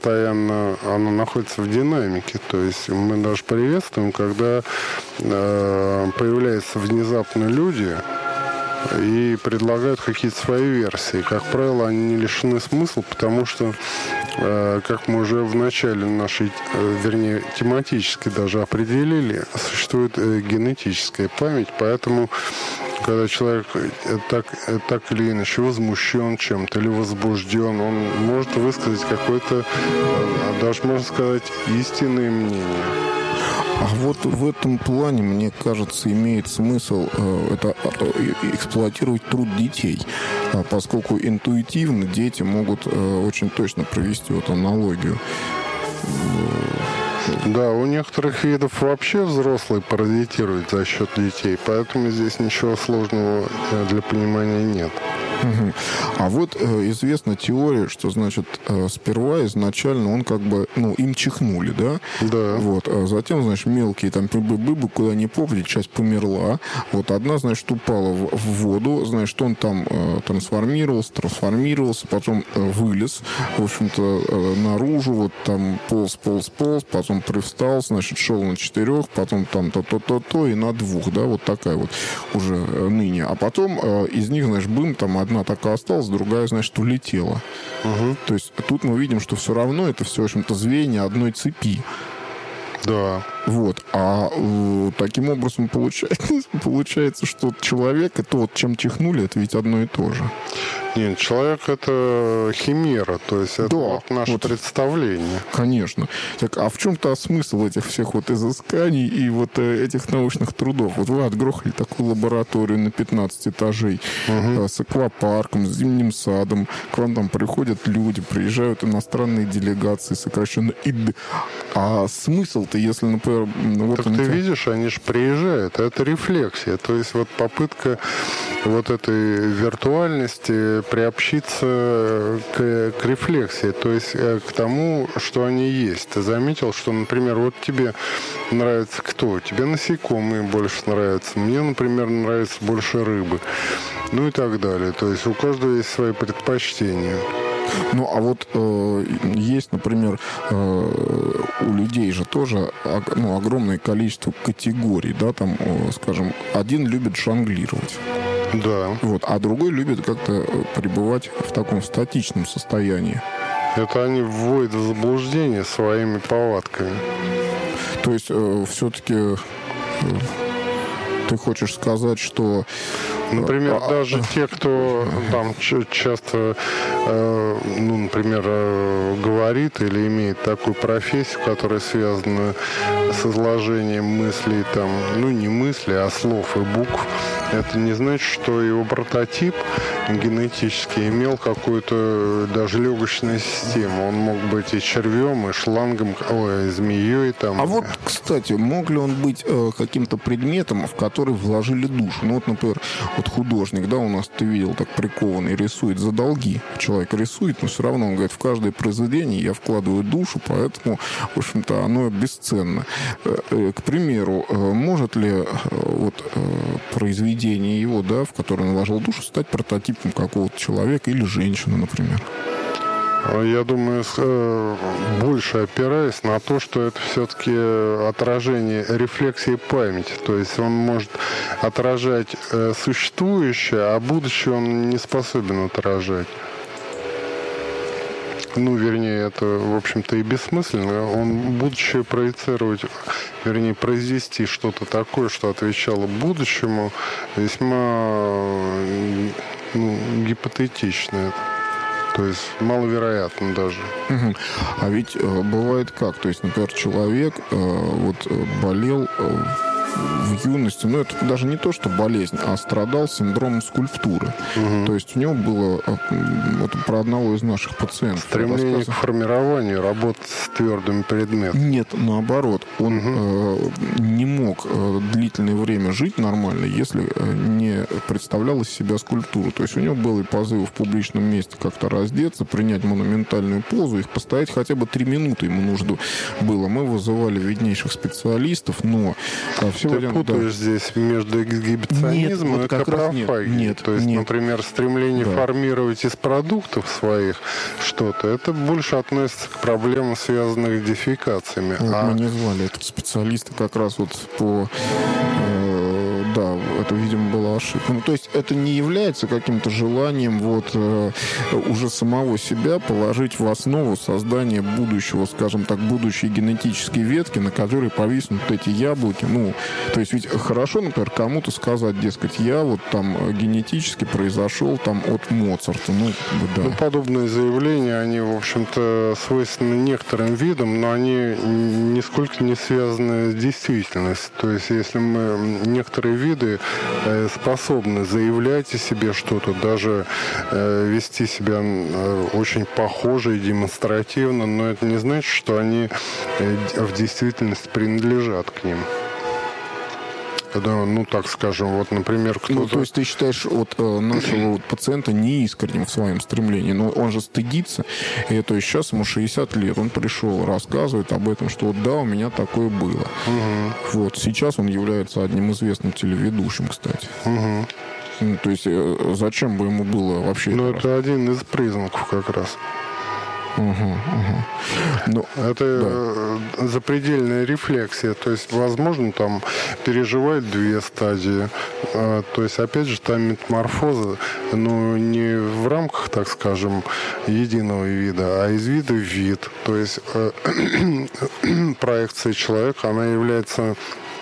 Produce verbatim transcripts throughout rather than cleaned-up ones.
постоянно оно находится в динамике. То есть мы даже приветствуем, когда э, появляются внезапно люди и предлагают какие-то свои версии. Как правило, они не лишены смысла, потому что, э, как мы уже в начале нашей, э, вернее, тематически даже определили, существует э, генетическая память, поэтому когда человек так, так или иначе возмущен чем-то или возбужден, он может высказать какое-то, даже можно сказать, истинное мнение. А вот в этом плане, мне кажется, имеет смысл э, это э, эксплуатировать труд детей, э, поскольку интуитивно дети могут э, очень точно провести вот аналогию. Да, у некоторых видов вообще взрослые паразитируют за счет детей, поэтому здесь ничего сложного для понимания нет. Угу. А вот э, известна теория, что, значит, э, сперва изначально он как бы, ну, им чихнули, да? Да. Вот, а затем, значит, мелкие там быбы куда ни попали, часть померла. Вот одна, значит, упала в, в воду, значит, он там э, трансформировался, трансформировался, потом э, вылез, в общем-то, э, наружу, вот там полз, полз, полз, потом привстал, значит, шел на четырех, потом там то-то-то-то и на двух, да, вот такая вот уже э, ныне. А потом э, из них, значит, бым, там одна такая осталась, другая, значит, улетела. Угу. То есть тут мы видим, что все равно это все, в общем-то, звенья одной цепи. Да. Вот. А э, таким образом получается, получается, что человек и то, вот, чем чихнули, это ведь одно и то же. Нет, человек — это химера, то есть это да, вот наше вот, представление. Конечно. Так, а в чем-то смысл этих всех вот изысканий и вот э, этих научных трудов? Вот вы отгрохали такую лабораторию на пятнадцать этажей, угу. э, с аквапарком, с зимним садом. К вам там приходят люди, приезжают иностранные делегации, сокращенно ИД. А смысл-то, если, например... Вот так ты тебя... видишь, они же приезжают. Это рефлексия. То есть вот попытка вот этой виртуальности приобщиться к, к рефлексии, то есть к тому, что они есть. Ты заметил, что, например, вот тебе нравится кто? Тебе насекомые больше нравятся. Мне, например, нравится больше рыбы. Ну и так далее. То есть у каждого есть свои предпочтения. Ну, а вот э, есть, например, э, у людей же тоже ну, огромное количество категорий, да, там, э, скажем, один любит жонглировать. Да. Вот, а другой любит как-то пребывать в таком статичном состоянии. Это они вводят в заблуждение своими повадками. То есть э, все-таки э, ты хочешь сказать, что... Например, а, даже а, те, кто там часто, э, ну, например, э, говорит или имеет такую профессию, которая связана с изложением мыслей, там, ну, не мыслей, а слов и букв, это не значит, что его прототип генетически имел какую-то даже легочную систему. Он мог быть и червем, и шлангом, ой, и змеей. Там. А вот, кстати, мог ли он быть э, каким-то предметом, в который вложили душу? Ну, вот, например, вот художник, да, у нас ты видел, так прикованный, рисует за долги. Человек рисует, но все равно, он говорит, в каждое произведение я вкладываю душу, поэтому, в общем-то, оно бесценно. Э, э, к примеру, э, может ли э, вот э, произведение его, да, в которое он вложил душу, стать прототипом какого-то человека или женщины, например? Я думаю, больше опираясь на то, что это все-таки отражение рефлексии памяти. То есть он может отражать существующее, а будущее он не способен отражать. Ну, вернее, это, в общем-то, и бессмысленно. Он будущее проецировать, вернее, произвести что-то такое, что отвечало будущему, весьма, ну, гипотетично это. То есть маловероятно даже. Угу. А ведь э, бывает как? То есть, например, человек э, вот болел э, в юности, ну, это даже не то, что болезнь, а страдал синдромом скульптуры. Угу. То есть у него было, вот про одного из наших пациентов... Стремление к формированию, работать с твердыми предметами. Нет, наоборот. Он угу. э, не мог э, длительное время жить нормально, если э, не представлял из себя скульптуру. То есть у него были позывы в публичном месте как-то раздеться, принять монументальную позу, их постоять хотя бы три минуты ему нужно было. Мы вызывали виднейших специалистов, но э, всего ты один, путаешь да. здесь между эксгибиционизмом Нет, и вот капрофагией. Нет, нет, То есть, нет. например, стремление да. формировать из продуктов своих что-то, это больше относится к проблемам, связанных с дефекациями. Вот а... мы не звали этого специалиста как раз вот по... Э, да, это, видимо, была ошибка. Ну, то есть это не является каким-то желанием вот э, уже самого себя положить в основу создания будущего, скажем так, будущей генетической ветки, на которой повиснут эти яблоки. Ну, то есть ведь хорошо, например, кому-то сказать, дескать, я вот там генетически произошел там от Моцарта. Ну, да. ну, подобные заявления, они, в общем-то, свойственны некоторым видам, но они нисколько не связаны с действительностью. То есть если мы некоторые виды способны заявлять о себе что-то, даже вести себя очень похоже и демонстративно, но это не значит, что они в действительности принадлежат к ним. Да, ну, так скажем, вот, например, кто-то... Ну, то есть ты считаешь вот э, нашего вот пациента неискренним в своем стремлении, но он же стыдится, и то есть сейчас ему шестьдесят лет, он пришел, рассказывает об этом, что вот да, у меня такое было. Угу. Вот, сейчас он является одним известным телеведущим, кстати. Угу. Ну, то есть э, зачем бы ему было вообще... Ну, это, это один из признаков как раз. Угу, угу. Ну, это да. запредельная рефлексия. То есть, возможно, там переживает две стадии. То есть, опять же, там метаморфоза, но не в рамках, так скажем, единого вида, а из вида в вид. То есть, проекция человека, она является...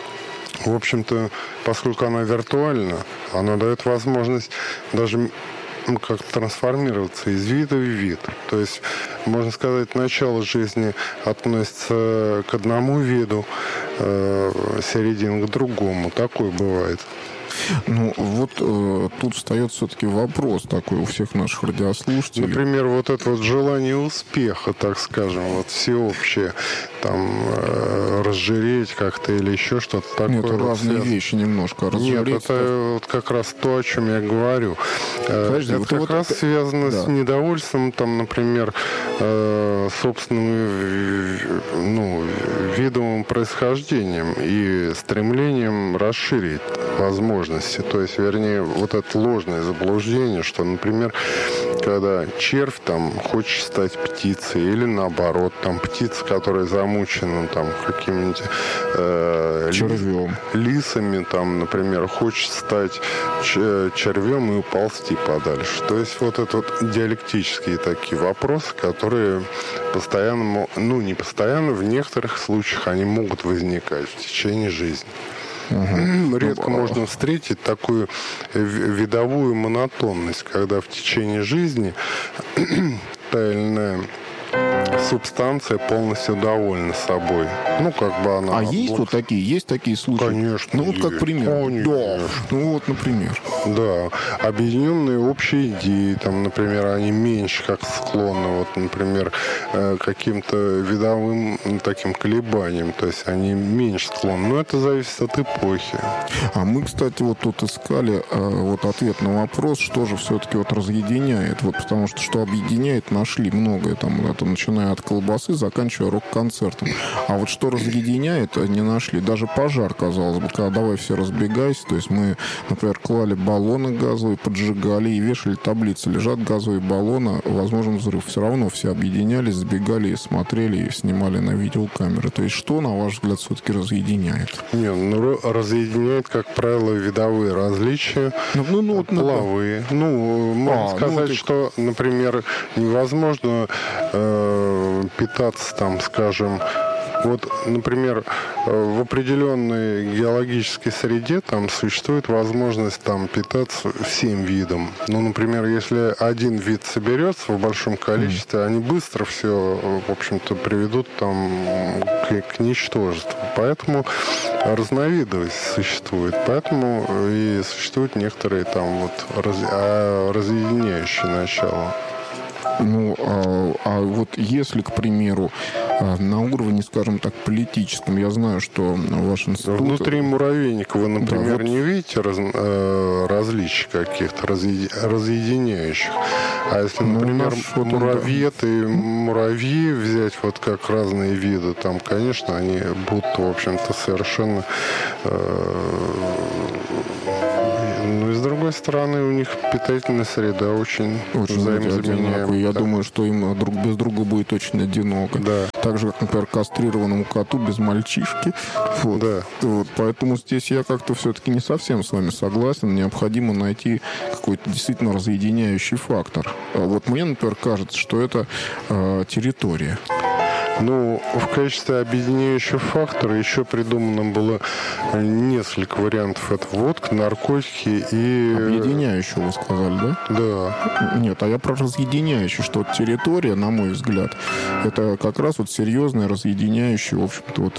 В общем-то, поскольку она виртуальна, она дает возможность даже... Ну, как трансформироваться из вида в вид. То есть, можно сказать, начало жизни относится к одному виду, э, середина к другому. Такое бывает. Ну, вот э, тут встает все-таки вопрос такой у всех наших радиослушателей. Например, вот это вот желание успеха, так скажем, вот всеобщее, там, э, разжиреть как-то или еще что-то такое. Нет, это вот разные связано. вещи немножко. Нет, это вот как раз то, о чем я говорю. Подожди, это вот как вот раз это... связано да. с недовольством, там, например, э, собственным ну, видовым происхождением и стремлением расширить возможности. То есть, вернее, вот это ложное заблуждение, что, например, когда червь там хочет стать птицей, или наоборот, там птица, которая замучена там какими-нибудь э, червем, лисами, там, например, хочет стать червем и уползти подальше. То есть вот это вот диалектические такие вопросы, которые постоянно, ну не постоянно, в некоторых случаях они могут возникать в течение жизни. Угу. Редко ну, можно встретить такую видовую монотонность, когда в течение жизни та или иная субстанция полностью довольна собой. Ну, как бы она... А есть вот такие, есть такие случаи? Конечно. Ну, вот как пример. Конечно. Да. Ну, вот, например. Да. Объединенные общие идеи, там, например, они меньше как склонны, вот, например, к каким-то видовым таким колебаниям. То есть они меньше склонны. Но это зависит от эпохи. А мы, кстати, вот тут искали вот ответ на вопрос, что же все-таки вот разъединяет. Вот потому что что объединяет, нашли многое. Там, это начиная от колбасы, заканчивая рок-концертом. А вот что разъединяет, не нашли. Даже пожар, казалось бы, когда давай все разбегайся. То есть мы, например, клали баллоны газовые, поджигали и вешали таблицы. Лежат газовые баллоны, возможен взрыв. Все равно все объединялись, сбегали и смотрели, и снимали на видеокамеры. То есть что, на ваш взгляд, все-таки разъединяет? Не, ну, разъединяет, как правило, видовые различия. Ну, ну, ну, половые. Ну, можно а, сказать, ну, что, например, невозможно э, питаться, там, скажем, вот, например, в определенной геологической среде там существует возможность там питаться всем видом. Ну, например, если один вид соберется в большом количестве, mm. они быстро все, в общем-то, приведут там к, к ничтожеству. Поэтому разновидность существует. Поэтому и существуют некоторые там вот раз, разъединяющие начала. Ну, а, а вот если, к примеру, На уровне, скажем так, политическом, я знаю, что ваш институт... Внутри муравейника вы, например, да, вот... не видите раз, э, различий каких-то разъеди, разъединяющих. А если, например, ну, муравьед да. и муравьи взять вот как разные виды, там, конечно, они будут, в общем-то, совершенно... Э, ну и с другой стороны, у них питательная среда очень, очень взаимозаменяемая. Я да. думаю, что им друг без друга будет очень одиноко. Да. Так же, как, например, кастрированному коту без мальчишки. Вот. Да. Вот. Поэтому здесь я как-то все-таки не совсем с вами согласен. Необходимо найти какой-то действительно разъединяющий фактор. Вот мне, например, кажется, что это э, территория. Ну, в качестве объединяющего фактора еще придумано было несколько вариантов. Это водка, наркотики и... Объединяющего, вы сказали, да? Да. Нет, а я про разъединяющий, что территория, на мой взгляд, это как раз вот серьезное разъединяющее, в общем-то, вот...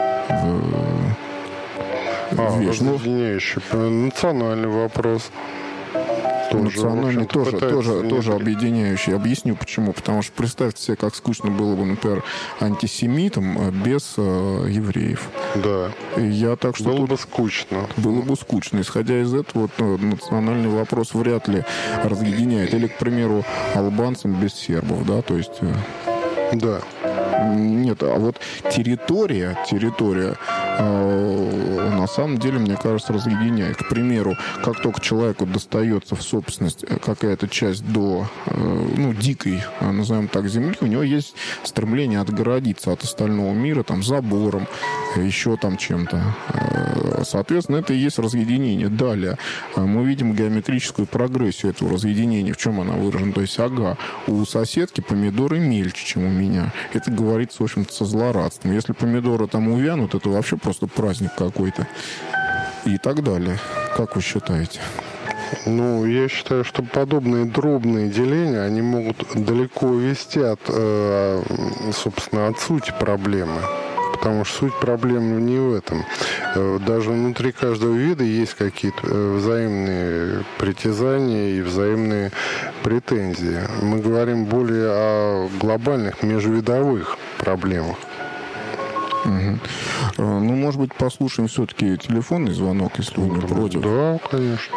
А, вещь. разъединяющий. Национальный вопрос. Тоже, национальный тоже, тоже, тоже объединяющий. Объясню почему. Потому что представьте себе, как скучно было бы, например, антисемитам без э, евреев. Да. И я так что было бы скучно. Было бы скучно. Исходя из этого, вот, ну, национальный вопрос вряд ли разъединяет. Или, к примеру, албанцам без сербов, да, то есть... Э, да. Нет, а вот территория, территория э, на самом деле, мне кажется, разъединяет. К примеру, как только человеку достается в собственность какая-то часть до, э, ну, дикой, назовем так, земли, у него есть стремление отгородиться от остального мира, там, забором, еще там чем-то. Э, соответственно, это и есть разъединение. Далее, мы видим геометрическую прогрессию этого разъединения. В чем она выражена? То есть, ага, у соседки помидоры мельче, чем у меня. Это говорится, в общем-то, со злорадством. Если помидоры там увянут, это вообще просто праздник какой-то. И так далее. Как вы считаете? Ну, я считаю, что подобные дробные деления, они могут далеко вести от, э, собственно, от сути проблемы. Потому что суть проблемы не в этом. Даже внутри каждого вида есть какие-то взаимные притязания и взаимные претензии. Мы говорим более о глобальных межвидовых проблемах. Угу. Ну, может быть, послушаем все-таки телефонный звонок, если вы не против. Да, конечно.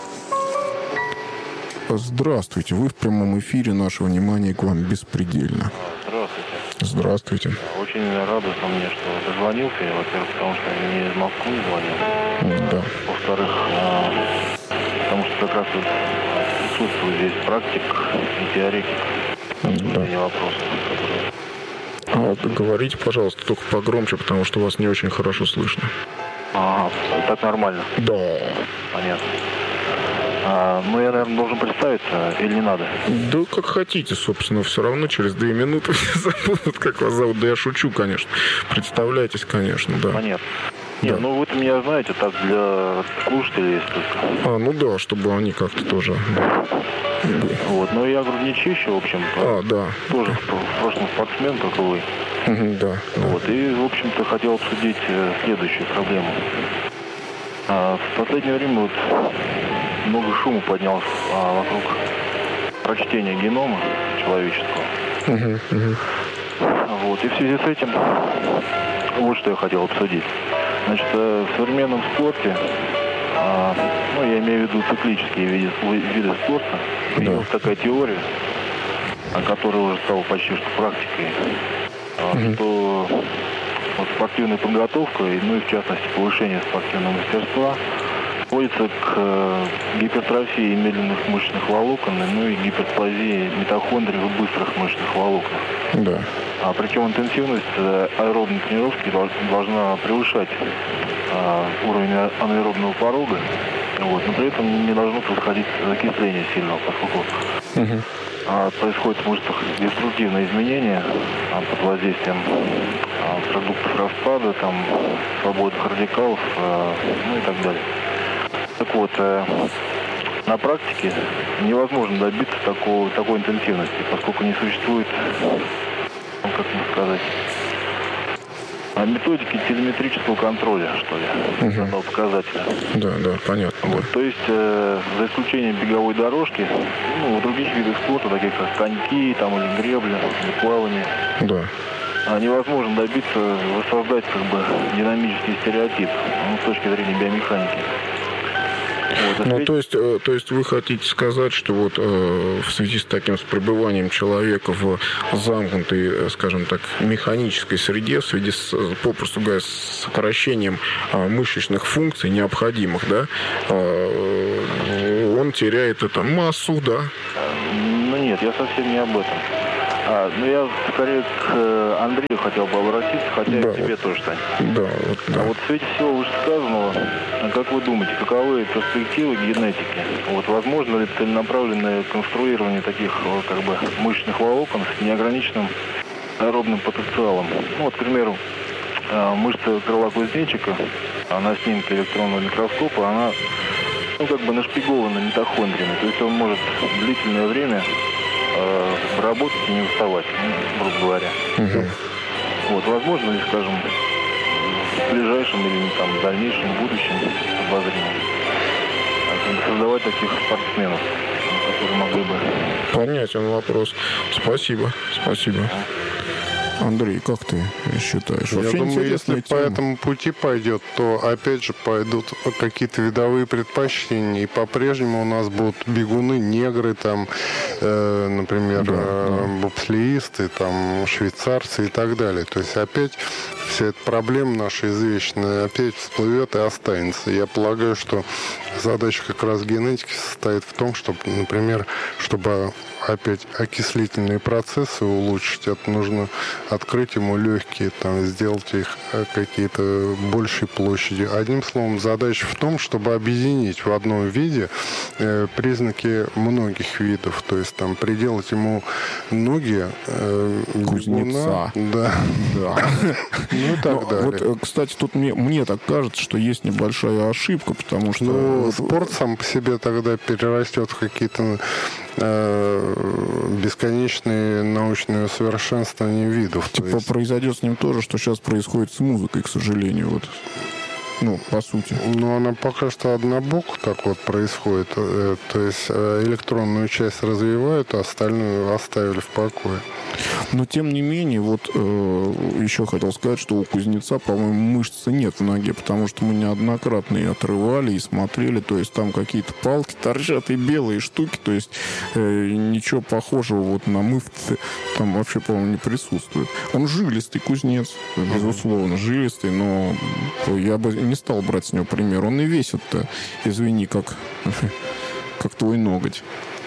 Здравствуйте. Вы в прямом эфире. Наше внимание к вам беспредельно. Здравствуйте. Здравствуйте. Очень радостно мне, что дозвонился. Во-первых, потому что я не из Москвы звонил. Да. Во-вторых, потому что как раз вот присутствует здесь практик и теоретик. Да. Не вопрос. А, говорите, пожалуйста, только погромче, потому что вас не очень хорошо слышно. А, так нормально? Да. Понятно. А, ну, я, наверное, должен представиться или не надо? Да как хотите, собственно, все равно через две минуты все забудут, как вас зовут. Да я шучу, конечно. Представляйтесь, конечно, да. Понятно. Да. Не, ну вы-то меня знаете, так для слушателей есть только. А, ну да, чтобы они как-то тоже... Да. Вот, ну я грудничище, в общем-то. А, да. Тоже в прошлом спортсмен, как и вы. Угу, да, да. Вот, и, в общем-то, хотел обсудить следующую проблему. А, в последнее время вот много шума поднялось а, вокруг прочтения генома человеческого. Угу, угу. Вот, и в связи с этим вот что я хотел обсудить. Значит, в современном спорте, а, ну, я имею в виду циклические виды, виды спорта, появилась да. такая теория, которая уже стала почти что практикой, угу. что вот, спортивная подготовка, ну и в частности повышение спортивного мастерства, сводится к э, гипертрофии медленных мышечных волокон, ну и гиперплазии митохондрий в быстрых мышечных волокнах. Да. А, причем интенсивность аэробной тренировки должна превышать а, уровень анаэробного порога, вот, но при этом не должно происходить закисление сильного, поскольку угу. а, происходит в мышцах деструктивное изменение а, под воздействием а, продуктов распада, там, свободных радикалов, а, ну и так далее. Так вот, э, на практике невозможно добиться такого, такой интенсивности, поскольку не существует, ну, как мне сказать, методики телеметрического контроля, что ли, данного угу. показателя. Да, да, понятно. Вот, да. То есть, э, за исключением беговой дорожки, ну, в других видах спорта, таких как коньки, там, или гребля, или плавание, да. невозможно добиться, воссоздать как бы динамический стереотип, ну, с точки зрения биомеханики. Вот, ну, то есть, то есть вы хотите сказать, что вот э, в связи с таким с пребыванием человека в замкнутой, скажем так, механической среде, в связи с, попросту говоря, с сокращением э, мышечных функций необходимых, да, э, он теряет это массу, да? Ну нет, я совсем не об этом. А, ну, я скорее к Андрею хотел бы обратиться, хотя да, и к тебе вот, тоже, Тань. Да, вот, да. А вот в свете всего вышесказанного, как вы думаете, каковы перспективы генетики? Вот возможно ли целенаправленное конструирование таких как бы мышечных волокон с неограниченным аэробным потенциалом? Ну, вот, к примеру, мышца крыла кузнечика, на снимке электронного микроскопа, она, ну, как бы нашпигована митохондриями, то есть он может длительное время работать и не уставать, ну, грубо говоря. Угу. Вот, возможно ли, скажем, в ближайшем или там, в дальнейшем будущем обозримом создавать таких спортсменов, которые могли бы... Понятен вопрос. Спасибо, спасибо. Андрей, как ты считаешь? Я думаю, если тема. По этому пути пойдет, то опять же пойдут какие-то видовые предпочтения, и по-прежнему у нас будут бегуны, негры, там, э, например, да, э, да. бобслеисты, там, швейцарцы и так далее. То есть опять вся эта проблема наша извечная опять всплывет и останется. Я полагаю, что задача как раз генетики состоит в том, чтобы, например, чтобы опять окислительные процессы улучшить, это нужно открыть ему легкие, там, сделать их какие-то большей площади. Одним словом, задача в том, чтобы объединить в одном виде э, признаки многих видов, то есть там приделать ему ноги э, кузнеца. Да. Да. Ну и так далее. Вот, кстати, тут мне, мне так кажется, что есть небольшая ошибка, потому что... Ну, спорт сам по себе тогда перерастет в какие-то бесконечные научные усовершенствования видов. Типа есть... произойдет с ним то же, что сейчас происходит с музыкой, к сожалению. Вот. Ну, по сути. Ну, она пока что однобоко так вот происходит. То есть электронную часть развивают, а остальную оставили в покое. Но, тем не менее, вот э, еще хотел сказать, что у кузнеца, по-моему, мышцы нет в ноге, потому что мы неоднократно и отрывали, и смотрели, то есть там какие-то палки торчат и белые штуки, то есть э, ничего похожего вот на мышцы там вообще, по-моему, не присутствует. Он жилистый кузнец, безусловно, жилистый, но я бы не стал брать с него пример. Он и весит-то, извини, как, как твой ноготь.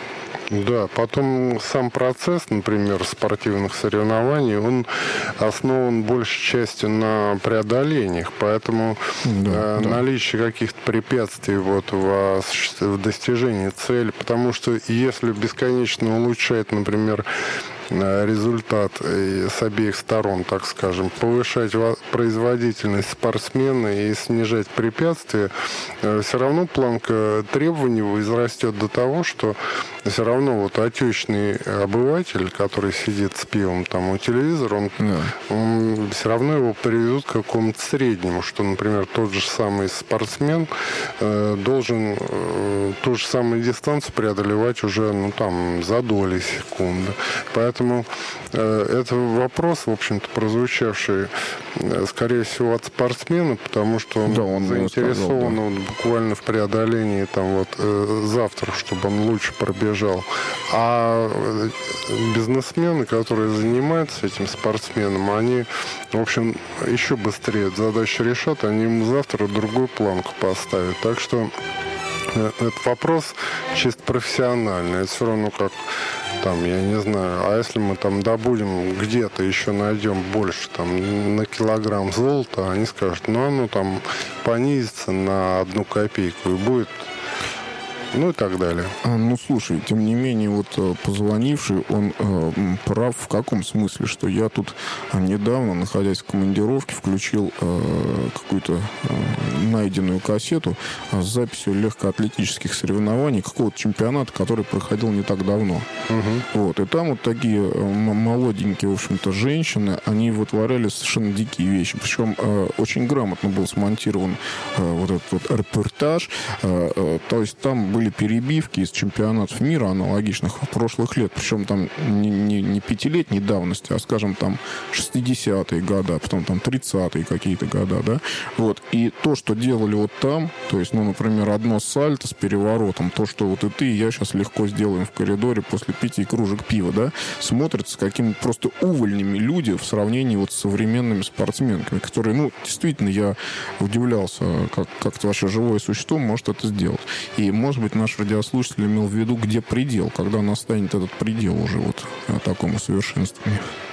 Да, потом сам процесс, например, спортивных соревнований, он основан большей частью на преодолениях, поэтому да, э, да. наличие каких-то препятствий вот в, в достижении цели, потому что если бесконечно улучшать, например, результат с обеих сторон, так скажем, повышать производительность спортсмена и снижать препятствия, все равно планка требований возрастет до того, что все равно вот отечный обыватель, который сидит с пивом там у телевизора, он, да. он все равно его приведут к какому-то среднему, что, например, тот же самый спортсмен э, должен э, ту же самую дистанцию преодолевать уже, ну, там, за доли секунды. Поэтому э, это вопрос, в общем-то, прозвучавший, э, скорее всего, от спортсмена, потому что он, да, он заинтересован сказал, да. вот, буквально в преодолении там вот э, завтра, чтобы он лучше пробежал. А бизнесмены, которые занимаются этим спортсменом, они, в общем, еще быстрее эту задачу решат, они ему завтра другую планку поставят. Так что этот вопрос чисто профессиональный. Это все равно как, там, я не знаю, а если мы там добудем где-то еще найдем больше, там, на килограмм золота, они скажут, ну, оно там понизится на одну копейку и будет... Ну и так далее. А, ну, слушай, тем не менее, вот позвонивший, он э, прав в каком смысле, что я тут недавно, находясь в командировке, включил э, какую-то э, найденную кассету с записью легкоатлетических соревнований какого-то чемпионата, который проходил не так давно. Угу. Вот, и там вот такие молоденькие, в общем-то, женщины, они вытворяли совершенно дикие вещи. Причем э, очень грамотно был смонтирован э, вот этот вот репортаж. Э, э, то есть там были были перебивки из чемпионатов мира аналогичных прошлых лет, причем там не, не, не пятилетней давности, а, скажем, там шестидесятые года, потом там тридцатые какие-то года, да, вот, и то, что делали вот там, то есть, ну, например, одно сальто с переворотом, то, что вот и ты, и я сейчас легко сделаем в коридоре после пяти кружек пива, да, смотрятся какими просто увольнями люди в сравнении вот с современными спортсменками, которые, ну, действительно, я удивлялся, как, как-то вообще живое существо может это сделать. И, может быть, наш радиослушатель имел в виду, где предел, когда настанет этот предел уже вот такому совершенствованию.